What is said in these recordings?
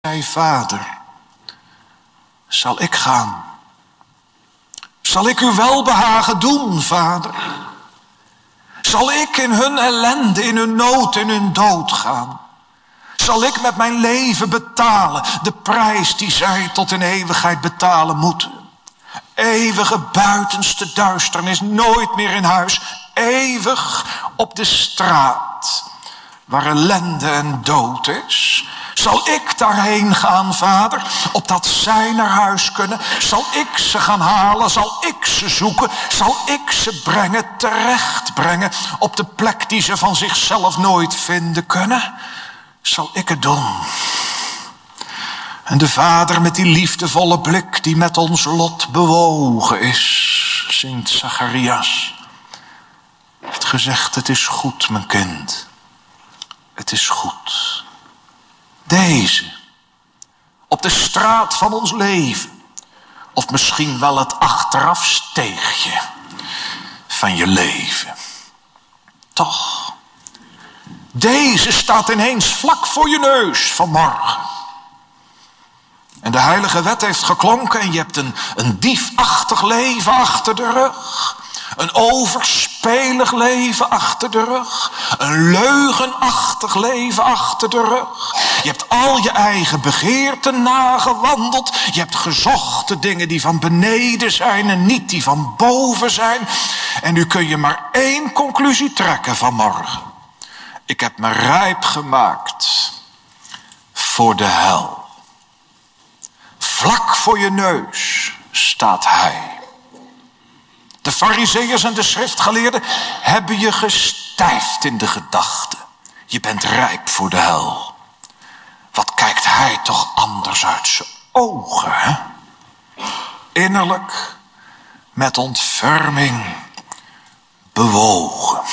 zei: Vader, zal ik gaan? Zal ik uw welbehagen doen, Vader? Zal ik in hun ellende, in hun nood, in hun dood gaan? Zal ik met mijn leven betalen de prijs die zij tot in eeuwigheid betalen moeten? Eeuwige buitenste duisternis, nooit meer in huis. Eeuwig op de straat, waar ellende en dood is. Zal ik daarheen gaan, Vader, opdat zij naar huis kunnen? Zal ik ze gaan halen? Zal ik ze zoeken? Zal ik ze brengen, terecht brengen op de plek die ze van zichzelf nooit vinden kunnen? Zal ik het doen? En de Vader met die liefdevolle blik die met ons lot bewogen is, zingt Zacharias, heeft gezegd: het is goed, mijn kind. Het is goed. Deze, op de straat van ons leven, of misschien wel het achterafsteegje van je leven. Toch, deze staat ineens vlak voor je neus vanmorgen. En de heilige wet heeft geklonken en je hebt een diefachtig leven achter de rug. Een overspelig leven achter de rug. Een leugenachtig leven achter de rug. Je hebt al je eigen begeerten nagewandeld. Je hebt gezocht de dingen die van beneden zijn en niet die van boven zijn. En nu kun je maar één conclusie trekken vanmorgen. Ik heb me rijp gemaakt voor de hel. Vlak voor je neus staat hij. De farizeeërs en de schriftgeleerden hebben je gestijfd in de gedachte. Je bent rijp voor de hel. Wat kijkt hij toch anders uit zijn ogen, hè? Innerlijk, met ontferming, bewogen.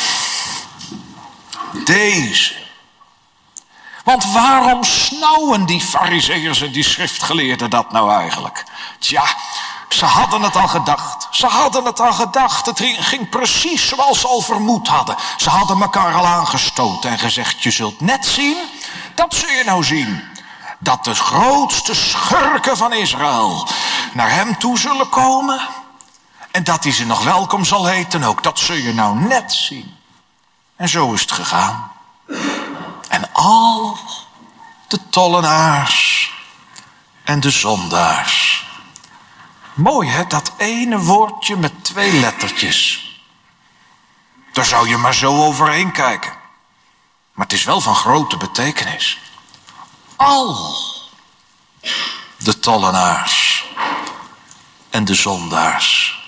Deze. Want waarom snauwen die farizeeërs en die schriftgeleerden dat nou eigenlijk? Tja, ze hadden het al gedacht. Ze hadden het al gedacht. Het ging precies zoals ze al vermoed hadden. Ze hadden elkaar al aangestoten en gezegd: je zult net zien, dat zul je nou zien, dat de grootste schurken van Israël naar hem toe zullen komen. En dat hij ze nog welkom zal heten ook. Dat zul je nou net zien. En zo is het gegaan. En al de tollenaars en de zondaars. Mooi hè, dat ene woordje met 2 lettertjes. Daar zou je maar zo overheen kijken. Maar het is wel van grote betekenis. Al de tollenaars en de zondaars.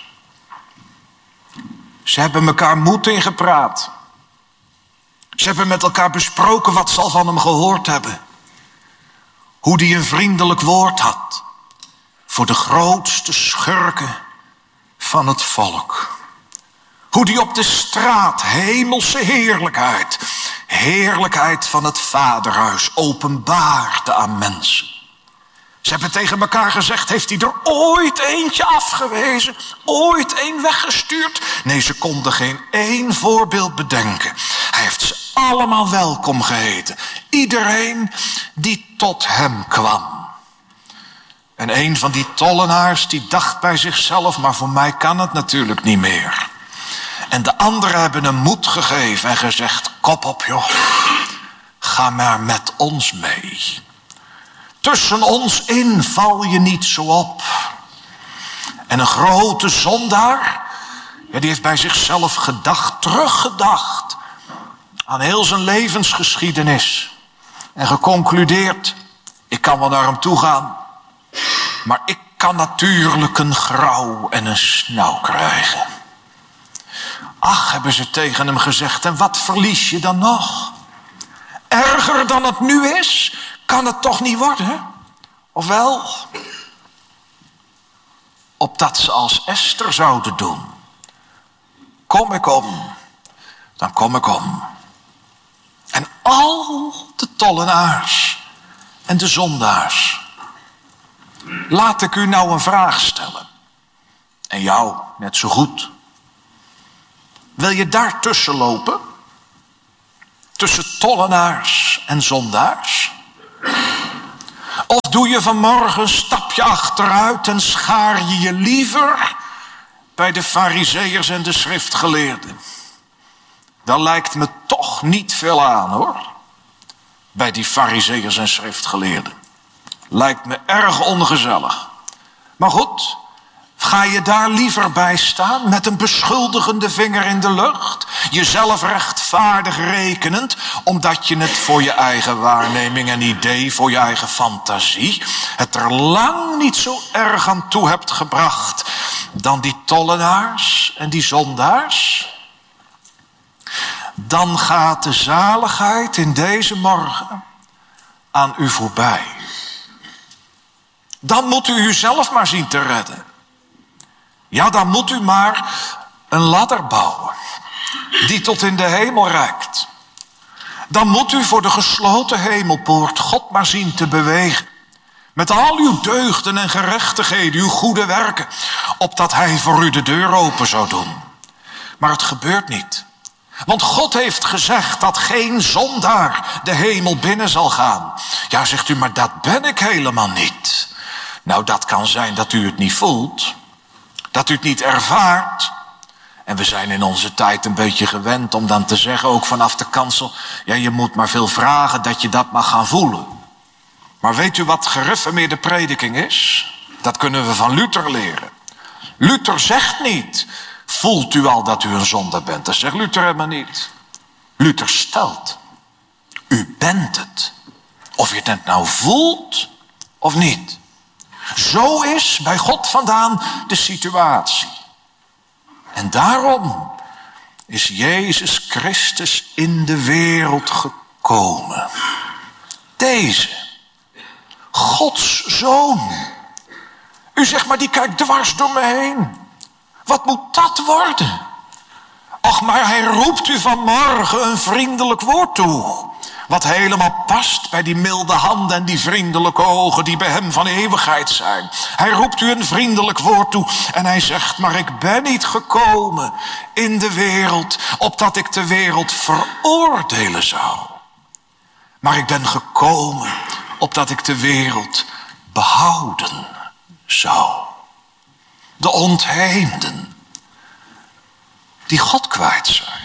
Ze hebben elkaar moed ingepraat. Ze hebben met elkaar besproken wat ze al van hem gehoord hebben. Hoe die een vriendelijk woord had voor de grootste schurken van het volk. Hoe die op de straat hemelse heerlijkheid, heerlijkheid van het vaderhuis openbaarde aan mensen. Ze hebben tegen elkaar gezegd: heeft hij er ooit eentje afgewezen? Ooit één weggestuurd? Nee, ze konden geen één voorbeeld bedenken. Hij heeft ze allemaal welkom geheten. Iedereen die tot hem kwam. En een van die tollenaars die dacht bij zichzelf: maar voor mij kan het natuurlijk niet meer. En de anderen hebben hem moed gegeven en gezegd: kop op joh, ga maar met ons mee. Tussen ons in val je niet zo op. En een grote zondaar, ja, die heeft bij zichzelf gedacht, teruggedacht aan heel zijn levensgeschiedenis. En geconcludeerd: ik kan wel naar hem toe gaan, maar ik kan natuurlijk een grauw en een snauw krijgen. Ach, hebben ze tegen hem gezegd, en wat verlies je dan nog? Erger dan het nu is, kan het toch niet worden? Of wel? Opdat ze als Esther zouden doen. Kom ik om, dan kom ik om. En al de tollenaars en de zondaars. Laat ik u nou een vraag stellen. En jou net zo goed. Wil je daar tussen lopen? Tussen tollenaars en zondaars? Of doe je vanmorgen een stapje achteruit en schaar je je liever bij de farizeeërs en de schriftgeleerden? Dat lijkt me toch niet veel aan, hoor. Bij die farizeeërs en schriftgeleerden. Lijkt me erg ongezellig. Maar goed, ga je daar liever bij staan met een beschuldigende vinger in de lucht? Jezelf rechtvaardig rekenend, omdat je het voor je eigen waarneming en idee, voor je eigen fantasie, het er lang niet zo erg aan toe hebt gebracht dan die tollenaars en die zondaars? Dan gaat de zaligheid in deze morgen aan u voorbij. Dan moet u uzelf maar zien te redden. Ja, dan moet u maar een ladder bouwen die tot in de hemel reikt. Dan moet u voor de gesloten hemelpoort God maar zien te bewegen. Met al uw deugden en gerechtigheden, uw goede werken, opdat hij voor u de deur open zou doen. Maar het gebeurt niet. Want God heeft gezegd dat geen zondaar de hemel binnen zal gaan. Ja, zegt u, maar dat ben ik helemaal niet. Nou, dat kan zijn dat u het niet voelt. Dat u het niet ervaart. En we zijn in onze tijd een beetje gewend om dan te zeggen, ook vanaf de kansel, ja, je moet maar veel vragen dat je dat mag gaan voelen. Maar weet u wat gereformeerde prediking is? Dat kunnen we van Luther leren. Luther zegt niet, voelt u al dat u een zondaar bent? Dat zegt Luther helemaal niet. Luther stelt, u bent het. Of je het nou voelt of niet. Zo is bij God vandaan de situatie. En daarom is Jezus Christus in de wereld gekomen. Deze, Gods Zoon. U zegt, maar die kijkt dwars door me heen. Wat moet dat worden? Och, maar hij roept u vanmorgen een vriendelijk woord toe. Wat helemaal past bij die milde handen en die vriendelijke ogen die bij hem van eeuwigheid zijn. Hij roept u een vriendelijk woord toe en hij zegt, maar ik ben niet gekomen in de wereld opdat ik de wereld veroordelen zou. Maar ik ben gekomen opdat ik de wereld behouden zou. De ontheemden die God kwijt zijn.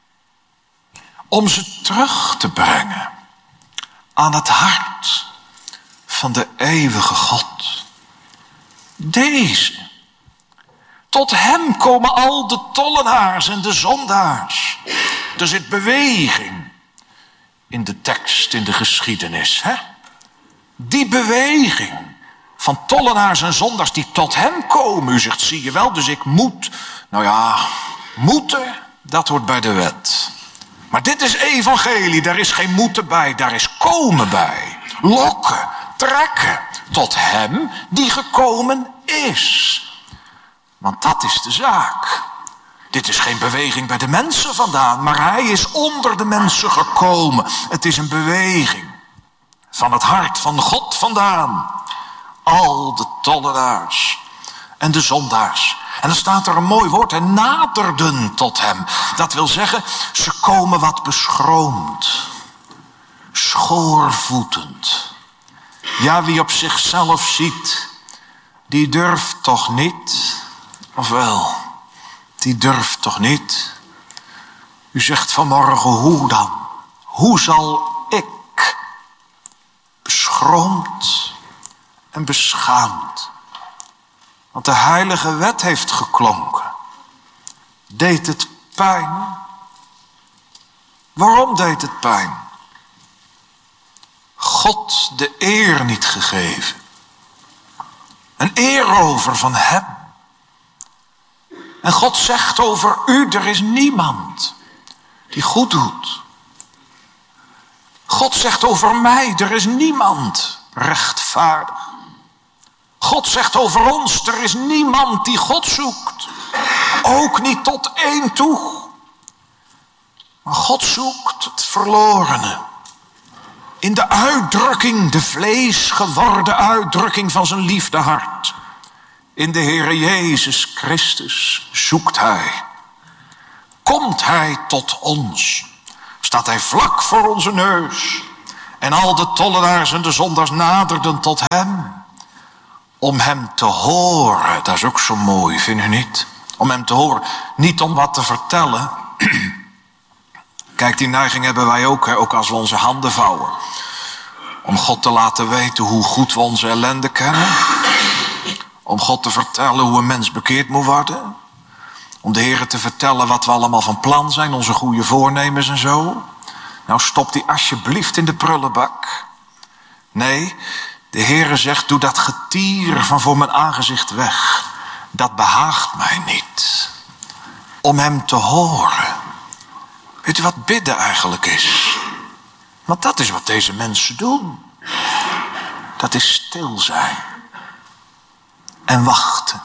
Om ze terug te brengen aan het hart van de eeuwige God. Deze. Tot hem komen al de tollenaars en de zondaars. Er zit beweging in de tekst, in de geschiedenis. Hè? Die beweging van tollenaars en zondaars die tot hem komen. U zegt, zie je wel, dus ik moet. Nou ja, moeten, dat hoort bij de wet. Maar dit is evangelie, daar is geen moeten bij, daar is komen bij. Lokken, trekken tot hem die gekomen is. Want dat is de zaak. Dit is geen beweging bij de mensen vandaan, maar hij is onder de mensen gekomen. Het is een beweging van het hart van God vandaan. Al de tollenaars en de zondaars. En dan staat er een mooi woord, en naderden tot hem. Dat wil zeggen, ze komen wat beschroomd. Schoorvoetend. Ja, wie op zichzelf ziet, die durft toch niet. Of wel, die durft toch niet. U zegt vanmorgen, hoe dan? Hoe zal ik, beschroomd en beschaamd, want de heilige wet heeft geklonken. Deed het pijn? Waarom deed het pijn? God de eer niet gegeven. Een eerover van hem. En God zegt over u, er is niemand die goed doet. God zegt over mij, er is niemand rechtvaardig. God zegt over ons, er is niemand die God zoekt. Ook niet tot één toe. Maar God zoekt het verlorene. In de uitdrukking, de vlees geworden uitdrukking van zijn liefdehart. In de Heere Jezus Christus zoekt hij. Komt hij tot ons. Staat hij vlak voor onze neus. En al de tollenaars en de zondaars naderden tot hem. Om hem te horen. Dat is ook zo mooi, vind u niet? Om hem te horen. Niet om wat te vertellen. Kijk, die neiging hebben wij ook. Hè? Ook als we onze handen vouwen. Om God te laten weten hoe goed we onze ellende kennen. Om God te vertellen hoe een mens bekeerd moet worden. Om de Heer te vertellen wat we allemaal van plan zijn. Onze goede voornemens en zo. Nou, stop die alsjeblieft in de prullenbak. Nee, de Heere zegt, doe dat getier van voor mijn aangezicht weg. Dat behaagt mij niet. Om hem te horen. Weet u wat bidden eigenlijk is? Want dat is wat deze mensen doen. Dat is stil zijn. En wachten.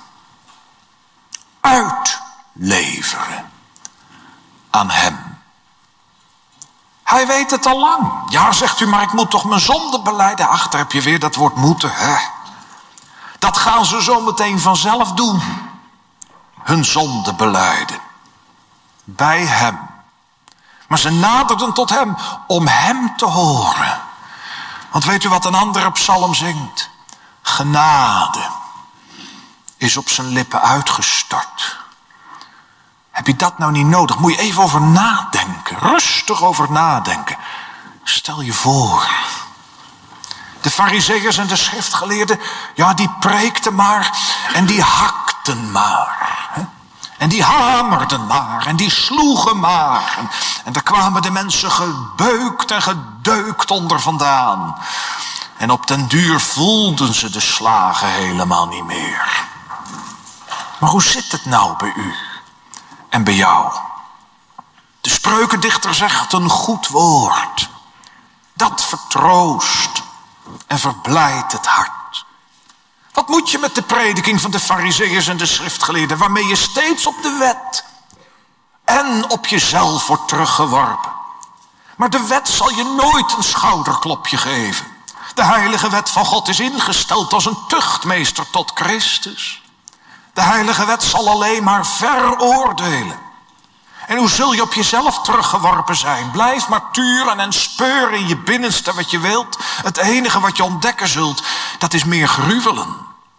Uitleveren. Aan hem. Hij weet het al lang. Ja, zegt u, maar ik moet toch mijn zonde belijden. Ach, daar heb je weer dat woord moeten. Hè? Dat gaan ze zo meteen vanzelf doen. Hun zonde belijden. Bij hem. Maar ze naderden tot hem om hem te horen. Want weet u wat een andere psalm zingt? Genade is op zijn lippen uitgestort. Heb je dat nou niet nodig? Moet je even over nadenken. Rustig over nadenken. Stel je voor. De farizeeërs en de schriftgeleerden, ja, die preekten maar en die hakten maar. Hè? En die hamerden maar en die sloegen maar. En daar kwamen de mensen gebeukt en gedeukt onder vandaan. En op den duur voelden ze de slagen helemaal niet meer. Maar hoe zit het nou bij u en bij jou? De spreukendichter zegt een goed woord. Dat vertroost en verblijdt het hart. Wat moet je met de prediking van de farizeeërs en de schriftgeleerden, waarmee je steeds op de wet en op jezelf wordt teruggeworpen? Maar de wet zal je nooit een schouderklopje geven. De heilige wet van God is ingesteld als een tuchtmeester tot Christus. De heilige wet zal alleen maar veroordelen. En hoe zul je op jezelf teruggeworpen zijn? Blijf maar turen en speur in je binnenste wat je wilt. Het enige wat je ontdekken zult, dat is meer gruwelen.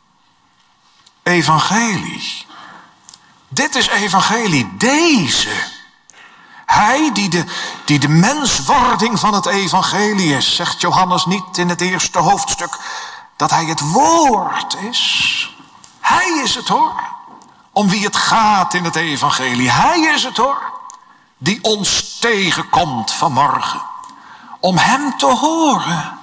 Evangelie. Dit is evangelie. Deze. Hij die de menswording van het evangelie is. Zegt Johannes niet in het eerste hoofdstuk dat hij het woord is. Hij is het hoor. Om wie het gaat in het evangelie. Hij is het hoor. Die ons tegenkomt vanmorgen. Om hem te horen.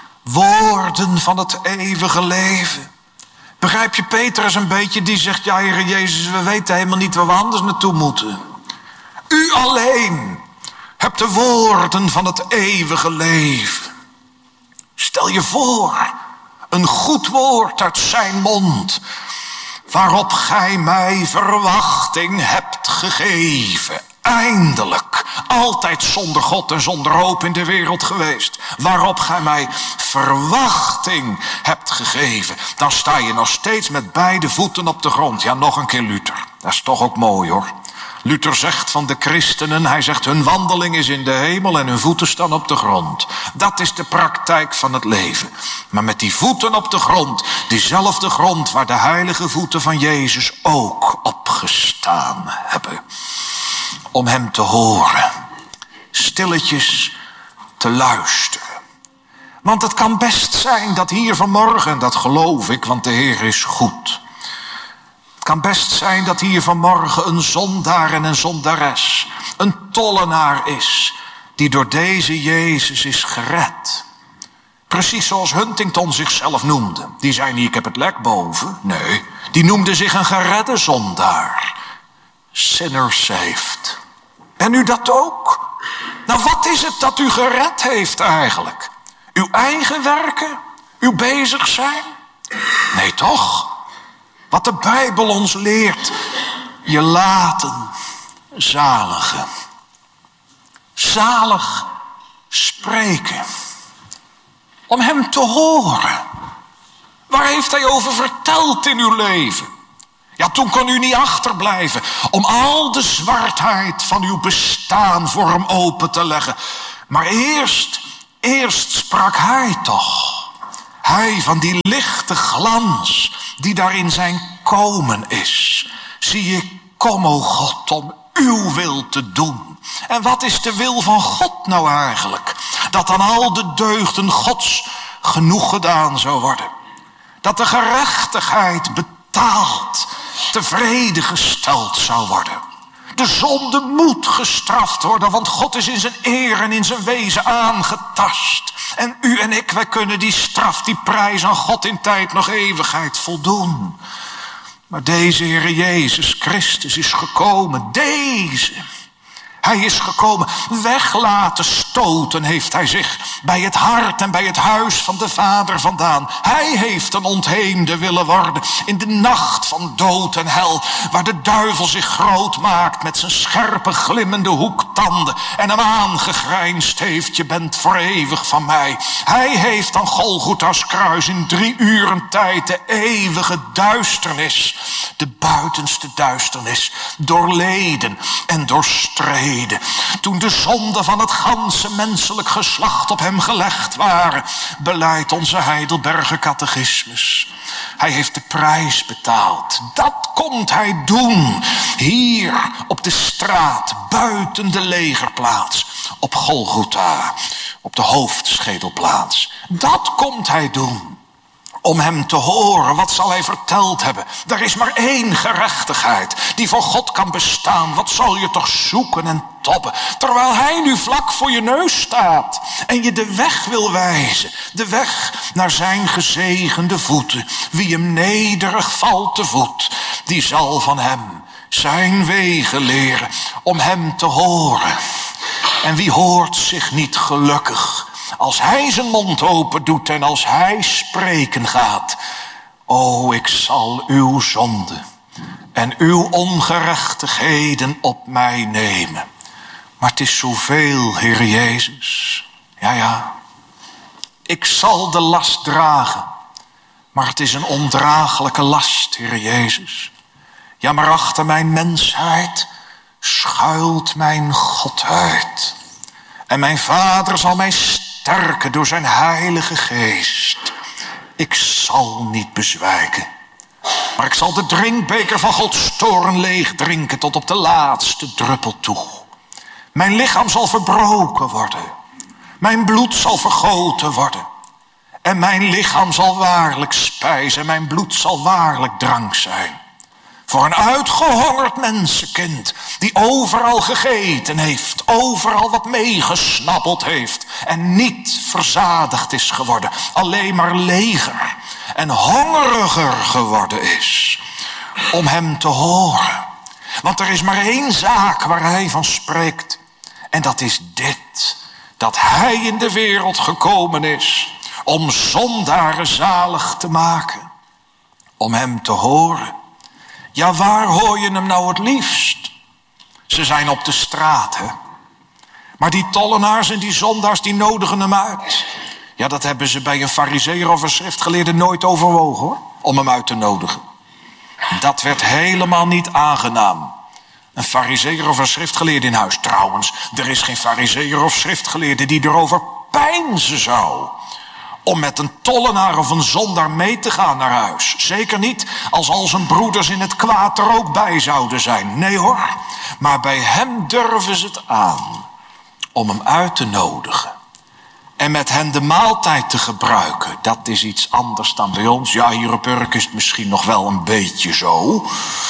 Woorden van het eeuwige leven. Begrijp je Petrus een beetje? Die zegt, ja Heer Jezus, we weten helemaal niet waar we anders naartoe moeten. U alleen hebt de woorden van het eeuwige leven. Stel je voor, een goed woord uit zijn mond, waarop gij mij verwachting hebt gegeven. Eindelijk, altijd zonder God en zonder hoop in de wereld geweest. Waarop gij mij verwachting hebt gegeven. Dan sta je nog steeds met beide voeten op de grond. Ja, nog een keer Luther. Dat is toch ook mooi hoor. Luther zegt van de christenen, hij zegt hun wandeling is in de hemel en hun voeten staan op de grond. Dat is de praktijk van het leven. Maar met die voeten op de grond, diezelfde grond waar de heilige voeten van Jezus ook op gestaan hebben. Om hem te horen, stilletjes te luisteren. Want het kan best zijn dat hier vanmorgen, dat geloof ik, want de Heer is goed. Het kan best zijn dat hier vanmorgen een zondaar en een zondares, een tollenaar is, die door deze Jezus is gered. Precies zoals Huntington zichzelf noemde. Die zei niet, ik heb het lek boven. Nee, die noemde zich een geredde zondaar. Sinner saved. Ben u dat ook? Nou, wat is het dat u gered heeft eigenlijk? Uw eigen werken? Uw bezig zijn? Nee, toch? Wat de Bijbel ons leert. Je laten zaligen. Zalig spreken. Om hem te horen. Waar heeft hij over verteld in uw leven? Ja, toen kon u niet achterblijven om al de zwartheid van uw bestaan voor hem open te leggen. Maar eerst Eerst sprak hij toch. Hij van die lichte glans die daar in zijn komen is. Zie ik, kom o God, om uw wil te doen. En wat is de wil van God nou eigenlijk? Dat aan al de deugden Gods genoeg gedaan zou worden. Dat de gerechtigheid betaald, tevreden gesteld zou worden. De zonde moet gestraft worden, want God is in zijn eer en in zijn wezen aangetast. En u en ik, wij kunnen die straf, die prijs aan God in tijd nog eeuwigheid voldoen. Maar deze Heere Jezus Christus is gekomen, Hij is gekomen, weglaten stoten heeft hij zich bij het hart en bij het huis van de Vader vandaan. Hij heeft een ontheemde willen worden in de nacht van dood en hel, waar de duivel zich groot maakt met zijn scherpe glimmende hoektanden en hem aangegrijnsd heeft, je bent voor eeuwig van mij. Hij heeft aan Golgotha's kruis in 3 uren tijd de eeuwige duisternis, de buitenste duisternis, doorleden en doorstreden. Toen de zonden van het ganse menselijk geslacht op hem gelegd waren, beleidt onze Heidelberger catechismus. Hij heeft de prijs betaald. Dat komt hij doen. Hier op de straat, buiten de legerplaats, op Golgotha, op de hoofdschedelplaats. Dat komt hij doen. Om hem te horen, wat zal hij verteld hebben? Er is maar 1 gerechtigheid die voor God kan bestaan. Wat zal je toch zoeken en tobben? Terwijl hij nu vlak voor je neus staat en je de weg wil wijzen. De weg naar zijn gezegende voeten. Wie hem nederig valt te voet, die zal van hem zijn wegen leren om hem te horen. En wie hoort zich niet gelukkig als hij zijn mond open doet en als hij spreken gaat? O, ik zal uw zonde en uw ongerechtigheden op mij nemen. Maar het is zoveel, Heer Jezus. Ja, ik zal de last dragen. Maar het is een ondraaglijke last, Heer Jezus. Ja, maar achter mijn mensheid schuilt mijn Godheid. En mijn Vader zal mij sterken door zijn heilige geest. Ik zal niet bezwijken. Maar ik zal de drinkbeker van Gods toorn leeg drinken tot op de laatste druppel toe. Mijn lichaam zal verbroken worden. Mijn bloed zal vergoten worden. En mijn lichaam zal waarlijk spijs en mijn bloed zal waarlijk drank zijn. Voor een uitgehongerd mensenkind die overal gegeten heeft, overal wat meegesnappeld heeft en niet verzadigd is geworden, alleen maar leger en hongeriger geworden is om hem te horen. Want er is maar 1 zaak waar hij van spreekt en dat is dit, dat hij in de wereld gekomen is om zondaren zalig te maken, om hem te horen. Ja, waar hoor je hem nou het liefst? Ze zijn op de straat, hè. Maar die tollenaars en die zondaars, die nodigen hem uit. Ja, dat hebben ze bij een farizeeër of een schriftgeleerde nooit overwogen, hoor. Om hem uit te nodigen. Dat werd helemaal niet aangenaam. Een farizeeër of een schriftgeleerde in huis. Trouwens, er is geen farizeeër of schriftgeleerde die erover peinzen zou om met een tollenaar of een zondaar mee te gaan naar huis. Zeker niet als al zijn broeders in het kwaad er ook bij zouden zijn. Nee hoor, maar bij hem durven ze het aan om hem uit te nodigen. En met hen de maaltijd te gebruiken. Dat is iets anders dan bij ons. Ja, hier op Urk is het misschien nog wel een beetje zo.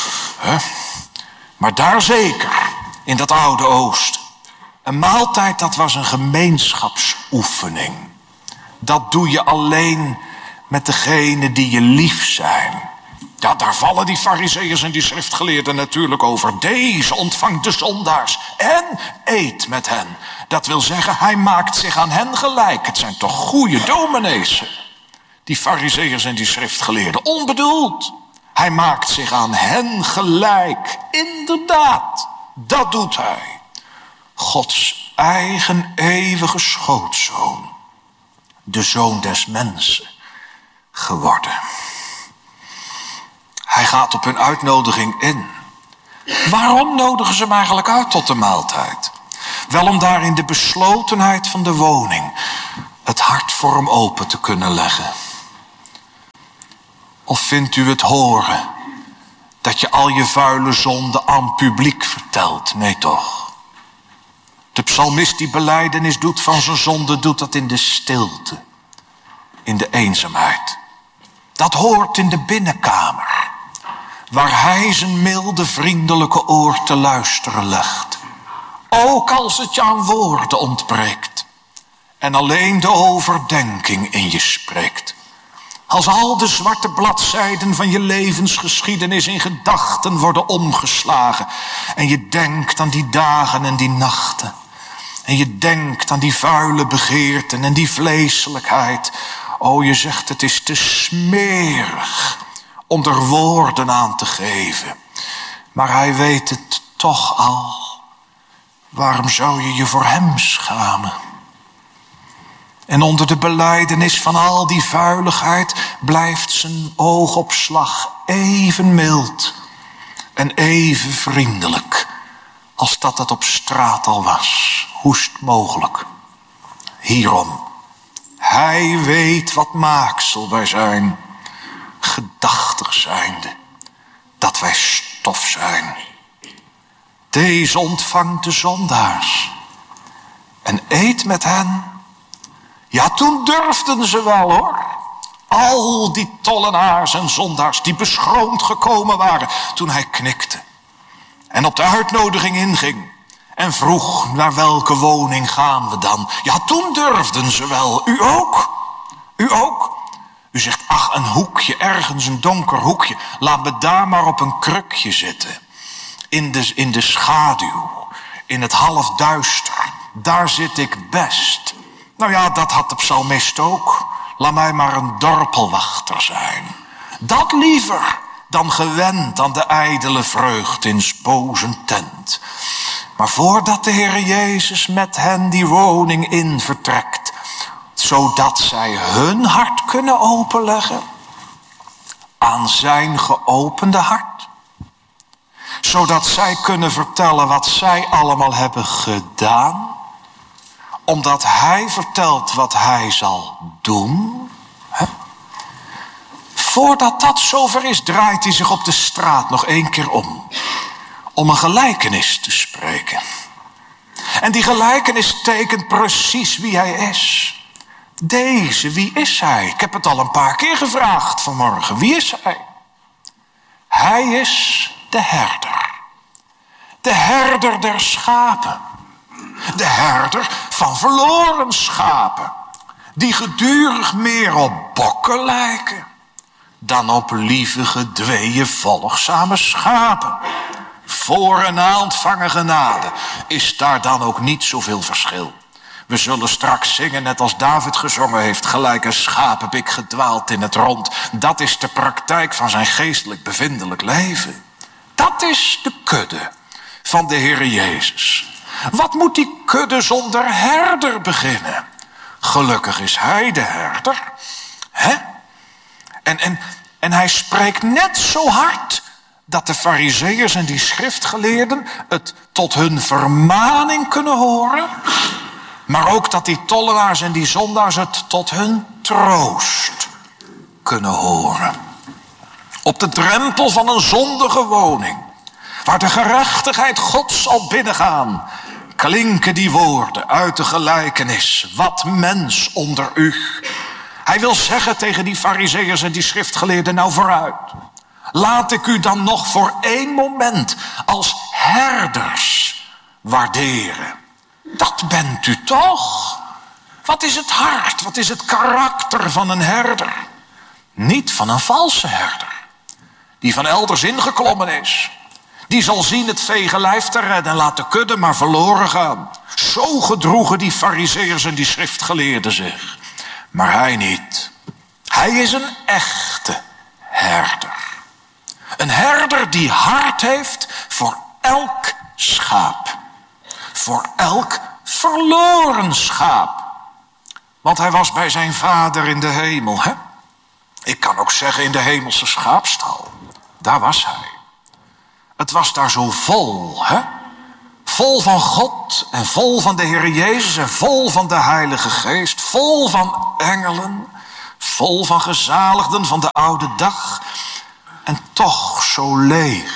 Maar daar zeker, in dat oude Oosten. Een maaltijd, dat was een gemeenschapsoefening. Dat doe je alleen met degenen die je lief zijn. Ja, daar vallen die farizeeërs en die schriftgeleerden natuurlijk over. Deze ontvangt de zondaars en eet met hen. Dat wil zeggen, hij maakt zich aan hen gelijk. Het zijn toch goede dominees, die farizeeërs en die schriftgeleerden. Onbedoeld. Hij maakt zich aan hen gelijk. Inderdaad, dat doet hij. Gods eigen eeuwige schoonzoon. De zoon des mensen geworden. Hij gaat op hun uitnodiging in. Waarom nodigen ze hem eigenlijk uit tot de maaltijd? Wel om daar in de beslotenheid van de woning voor hem open te kunnen leggen? Of vindt u het horen dat je al je vuile zonden aan publiek vertelt? Nee toch. De psalmist die belijdenis doet van zijn zonde, doet dat in de stilte. In de eenzaamheid. Dat hoort in de binnenkamer. Waar hij zijn milde, vriendelijke oor te luisteren legt. Ook als het je aan woorden ontbreekt. En alleen de overdenking in je spreekt. Als al de zwarte bladzijden van je levensgeschiedenis in gedachten worden omgeslagen. En je denkt aan die dagen en die nachten. En je denkt aan die vuile begeerten en die vleeselijkheid. Oh, je zegt het is te smerig om er woorden aan te geven. Maar hij weet het toch al. Waarom zou je je voor hem schamen? En onder de belijdenis van al die vuiligheid blijft zijn oogopslag even mild en even vriendelijk als dat het op straat al was. Hoe is het mogelijk? Hierom, hij weet wat maaksel wij zijn, gedachtig zijnde, dat wij stof zijn. Deze ontvangt de zondaars en eet met hen. Ja, toen durfden ze wel hoor. Al die tollenaars en zondaars die beschroomd gekomen waren toen hij knikte. En op de uitnodiging inging. En vroeg naar welke woning gaan we dan. Ja, toen durfden ze wel. U ook? U ook? U zegt, ach, een hoekje, ergens een donker hoekje. Laat me daar maar op een krukje zitten. In de schaduw. In het halfduister. Daar zit ik best. Nou ja, dat had de psalmist ook. Laat mij maar een dorpelwachter zijn. Dat liever dan gewend aan de ijdele vreugd in 's bozen tent. Maar voordat de Heer Jezus met hen die woning in vertrekt, zodat zij hun hart kunnen openleggen aan zijn geopende hart. Zodat zij kunnen vertellen wat zij allemaal hebben gedaan. Omdat hij vertelt wat hij zal doen. Voordat dat zover is, draait hij zich op de straat nog 1 keer om. Om een gelijkenis te spreken. En die gelijkenis tekent precies wie hij is. Deze, wie is hij? Ik heb het al een paar keer gevraagd vanmorgen. Wie is hij? Hij is de herder. De herder der schapen. De herder van verloren schapen. Die gedurig meer op bokken lijken dan op lieve, gedweeën, volgzame schapen. Voor en na ontvangen genade is daar dan ook niet zoveel verschil. We zullen straks zingen, net als David gezongen heeft, gelijk een schaap heb ik gedwaald in het rond. Dat is de praktijk van zijn geestelijk bevindelijk leven. Dat is de kudde van de Heer Jezus. Wat moet die kudde zonder herder beginnen? Gelukkig is hij de herder. Hè? En hij spreekt net zo hard dat de farizeeërs en die schriftgeleerden het tot hun vermaning kunnen horen. Maar ook dat die tollenaars en die zondaars het tot hun troost kunnen horen. Op de drempel van een zondige woning, waar de gerechtigheid Gods zal binnengaan, klinken die woorden uit de gelijkenis. Wat mens onder u. Hij wil zeggen tegen die farizeeërs en die schriftgeleerden, nou vooruit. Laat ik u dan nog voor 1 moment als herders waarderen. Dat bent u toch? Wat is het hart, wat is het karakter van een herder? Niet van een valse herder, die van elders ingeklommen is. Die zal zien het vege lijf te redden en laat de kudde maar verloren gaan. Zo gedroegen die farizeeërs en die schriftgeleerden zich. Maar hij niet. Hij is een echte herder. Een herder die hart heeft voor elk schaap. Voor elk verloren schaap. Want hij was bij zijn vader in de hemel. Hè? Ik kan ook zeggen in de hemelse schaapstal. Daar was hij. Het was daar zo vol. Hè? Vol van God en vol van de Heer Jezus en vol van de Heilige Geest. Vol van engelen, vol van gezaligden van de oude dag. En toch zo leeg.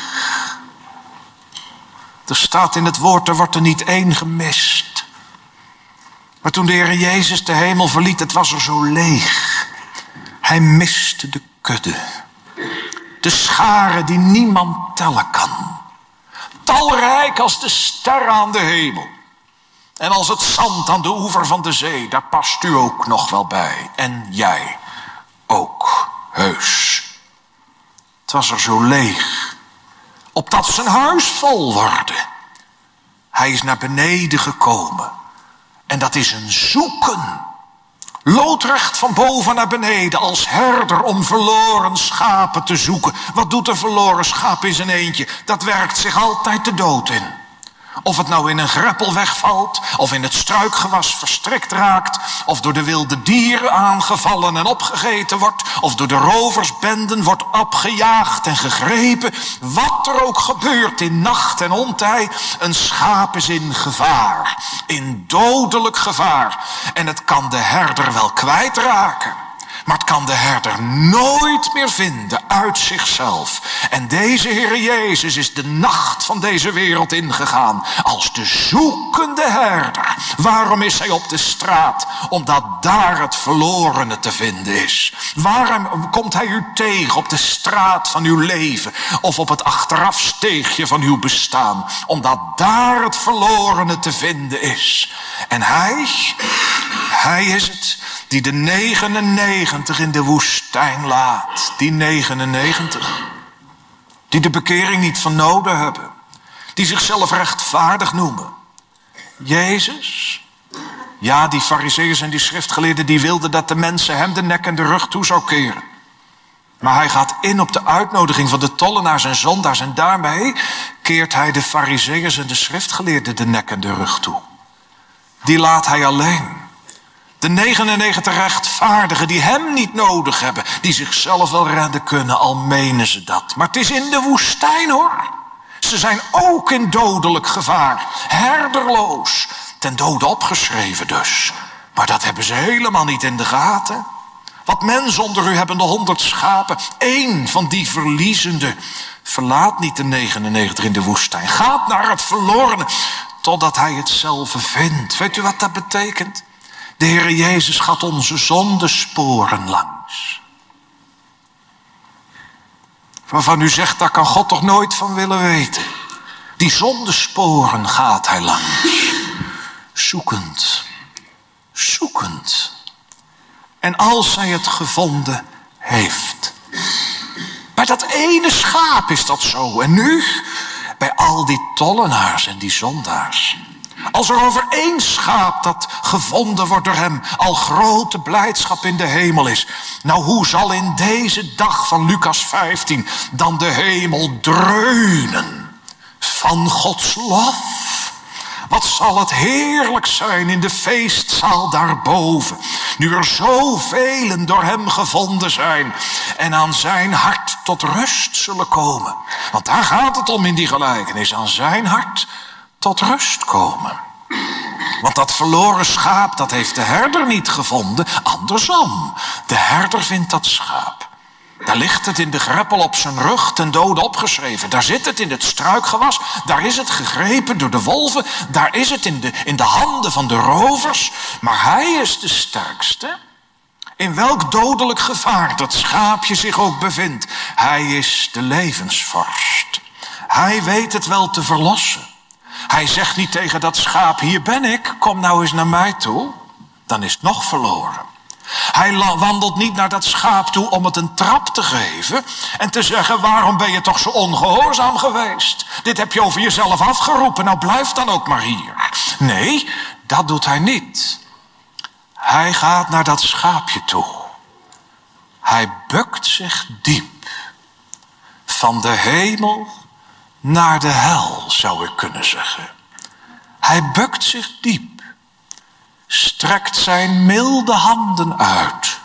Er staat in het woord, er wordt er niet één gemist. Maar toen de Heer Jezus de hemel verliet, het was er zo leeg. Hij miste de kudde. De schare die niemand tellen kan. Talrijk als de sterren aan de hemel. En als het zand aan de oever van de zee, daar past u ook nog wel bij. En jij ook, heus. Het was er zo leeg, opdat zijn huis vol worden. Hij is naar beneden gekomen. En dat is een zoeken. Loodrecht van boven naar beneden als herder om verloren schapen te zoeken. Wat doet een verloren schaap in zijn eentje? Dat werkt zich altijd de dood in. Of het nou in een greppel wegvalt, of in het struikgewas verstrikt raakt, of door de wilde dieren aangevallen en opgegeten wordt, of door de roversbenden wordt opgejaagd en gegrepen. Wat er ook gebeurt in nacht en ontij, een schaap is in gevaar, in dodelijk gevaar. En het kan de herder wel kwijtraken, maar het kan de herder nooit meer vinden uit zichzelf. En deze Heer Jezus is de nacht van deze wereld ingegaan als de zoekende herder. Waarom is hij op de straat? Omdat daar het verlorene te vinden is. Waarom komt hij u tegen op de straat van uw leven of op het achterafsteegje van uw bestaan? Omdat daar het verlorene te vinden is. En hij is het die de 99 in de woestijn laat. Die 99. Die de bekering niet van noden hebben. Die zichzelf rechtvaardig noemen. Jezus. Ja, die farizeeërs en die schriftgeleerden die wilden dat de mensen hem de nek en de rug toe zou keren. Maar hij gaat in op de uitnodiging van de tollenaars en zondaars. En daarmee keert hij de farizeeërs en de schriftgeleerden de nek en de rug toe. Die laat hij alleen. De 99 rechtvaardigen die hem niet nodig hebben. Die zichzelf wel redden kunnen, al menen ze dat. Maar het is in de woestijn hoor. Ze zijn ook in dodelijk gevaar. Herderloos. Ten dode opgeschreven dus. Maar dat hebben ze helemaal niet in de gaten. Wat mensen onder u hebben de 100 schapen. 1 van die verliezende. Verlaat niet de 99 in de woestijn. Gaat naar het verlorene. Totdat hij het zelf vindt. Weet u wat dat betekent? De Heer Jezus gaat onze zondesporen langs. Waarvan u zegt, daar kan God toch nooit van willen weten. Die zondesporen gaat hij langs. Zoekend. Zoekend. En als hij het gevonden heeft. Bij dat ene schaap is dat zo. En nu bij al die tollenaars en die zondaars. Als er over 1 schaap dat gevonden wordt door hem al grote blijdschap in de hemel is. Nou, hoe zal in deze dag van Lucas 15 dan de hemel dreunen van Gods lof? Wat zal het heerlijk zijn in de feestzaal daarboven. Nu er zoveel door hem gevonden zijn. En aan zijn hart tot rust zullen komen. Want daar gaat het om in die gelijkenis. Aan zijn hart tot rust komen. Want dat verloren schaap, dat heeft de herder niet gevonden. Andersom, de herder vindt dat schaap. Daar ligt het in de greppel op zijn rug ten dode opgeschreven. Daar zit het in het struikgewas. Daar is het gegrepen door de wolven. Daar is het in de handen van de rovers. Maar hij is de sterkste. In welk dodelijk gevaar dat schaapje zich ook bevindt. Hij is de levensvorst. Hij weet het wel te verlossen. Hij zegt niet tegen dat schaap, hier ben ik, kom nou eens naar mij toe. Dan is het nog verloren. Hij wandelt niet naar dat schaap toe om het een trap te geven en te zeggen, waarom ben je toch zo ongehoorzaam geweest? Dit heb je over jezelf afgeroepen, nou blijf dan ook maar hier. Nee, dat doet hij niet. Hij gaat naar dat schaapje toe. Hij bukt zich diep. Van de hemel naar de hel, zou ik kunnen zeggen. Hij bukt zich diep. Strekt zijn milde handen uit.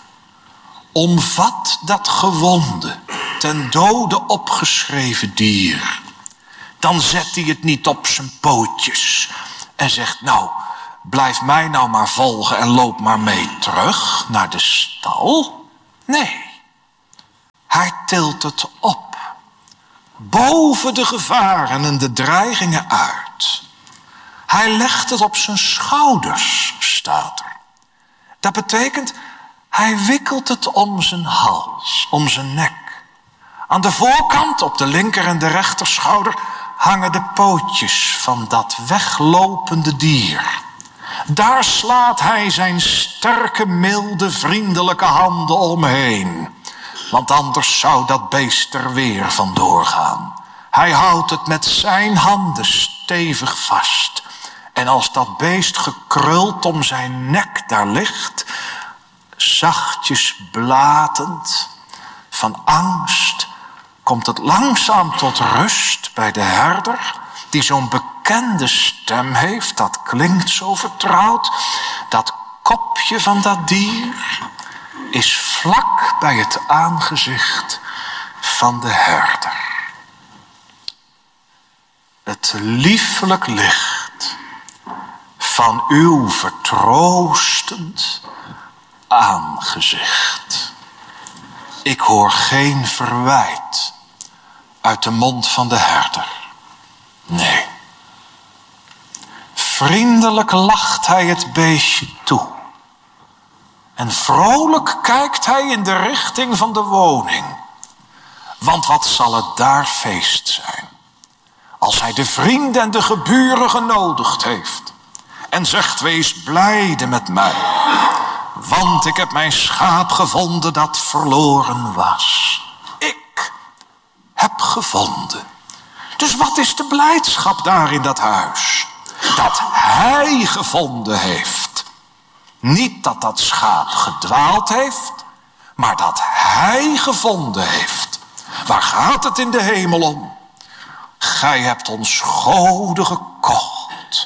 Omvat dat gewonde, ten dode opgeschreven dier. dan zet hij het niet op zijn pootjes en zegt, nou, blijf mij nou maar volgen en loop maar mee terug naar de stal. Nee, hij tilt het op, boven de gevaren en de dreigingen uit. Hij legt het op zijn schouders, staat er. Dat betekent, hij wikkelt het om zijn hals, om zijn nek. Aan de voorkant, op de linker en de rechterschouder, hangen de pootjes van dat weglopende dier. Daar slaat hij zijn sterke, milde, vriendelijke handen omheen. Want anders zou dat beest er weer vandoor gaan. Hij houdt het met zijn handen stevig vast. En als dat beest gekruld om zijn nek daar ligt, zachtjes blatend van angst, komt het langzaam tot rust bij de herder, die zo'n bekende stem heeft, dat klinkt zo vertrouwd. Dat kopje van dat dier is vlak bij het aangezicht van de herder. Het liefelijk licht van uw vertroostend aangezicht. Ik hoor geen verwijt uit de mond van de herder. Nee. Vriendelijk lacht hij het beestje toe. En vrolijk kijkt hij in de richting van de woning. Want wat zal het daar feest zijn, als hij de vrienden en de geburen genodigd heeft en zegt, wees blijde met mij, want ik heb mijn schaap gevonden dat verloren was. Ik heb gevonden. Dus wat is de blijdschap daar in dat huis? Dat hij gevonden heeft. Niet dat dat schaap gedwaald heeft, maar dat hij gevonden heeft. Waar gaat het in de hemel om? Gij hebt ons goden gekocht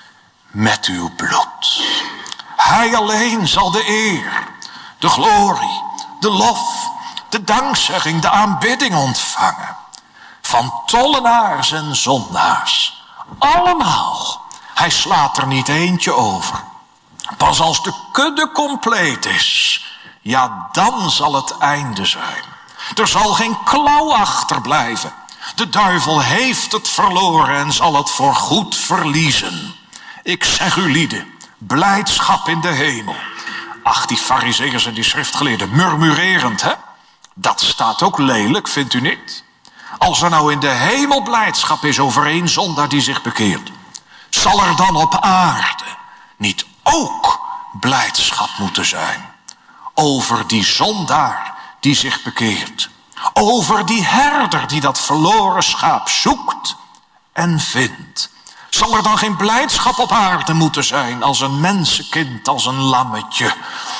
met uw bloed. Hij alleen zal de eer, de glorie, de lof, de dankzegging, de aanbidding ontvangen. Van tollenaars en zondaars. Allemaal. Hij slaat er niet eentje over. Pas als de kudde compleet is, ja, dan zal het einde zijn. Er zal geen klauw achterblijven. De duivel heeft het verloren en zal het voorgoed verliezen. Ik zeg u lieden, blijdschap in de hemel. Ach, die farizeeërs en die schriftgeleerden, murmurerend, hè? Dat staat ook lelijk, vindt u niet? Als er nou in de hemel blijdschap is over één zondaar die zich bekeert, zal er dan op aarde niet ook blijdschap moeten zijn over die zondaar die zich bekeert? Over die herder die dat verloren schaap zoekt en vindt. Zal er dan geen blijdschap op aarde moeten zijn als een mensenkind, als een lammetje,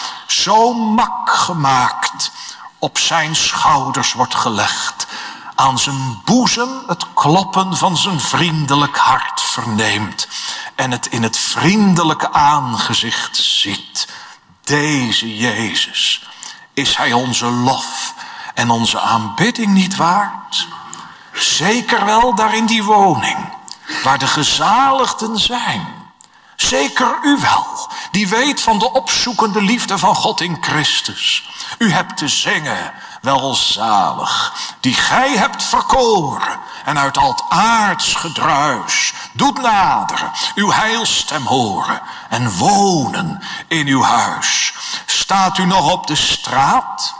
zo mak gemaakt, op zijn schouders wordt gelegd, aan zijn boezem het kloppen van zijn vriendelijk hart verneemt en het in het vriendelijke aangezicht ziet. Deze Jezus, is hij onze lof en onze aanbidding niet waard? Zeker wel daar in die woning, waar de gezaligden zijn. Zeker u wel, die weet van de opzoekende liefde van God in Christus. U hebt te zingen, welzalig, die gij hebt verkoren en uit al het aards gedruis doet naderen, uw heilstem horen en wonen in uw huis. Staat u nog op de straat?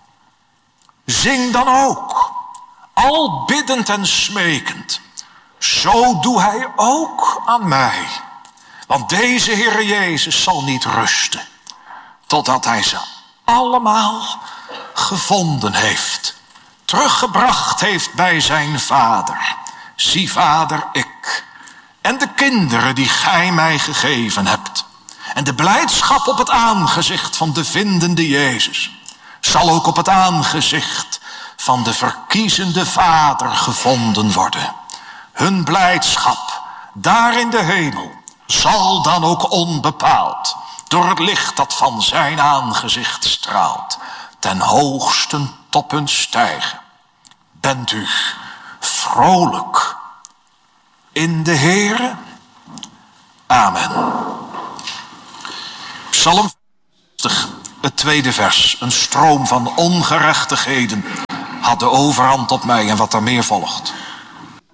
Zing dan ook, al biddend en smekend. Zo doe hij ook aan mij. Want deze Heere Jezus zal niet rusten, totdat hij ze allemaal gevonden heeft, teruggebracht heeft bij zijn Vader. Zie, Vader, ik en de kinderen die gij mij gegeven hebt. En de blijdschap op het aangezicht van de vindende Jezus zal ook op het aangezicht van de verkiezende Vader gevonden worden. Hun blijdschap daar in de hemel zal dan ook onbepaald door het licht dat van zijn aangezicht straalt ten hoogsten toppunt stijgen. Bent u vrolijk in de Heere. Amen. Psalm 50, het tweede vers. Een stroom van ongerechtigheden had de overhand op mij en wat er meer volgt.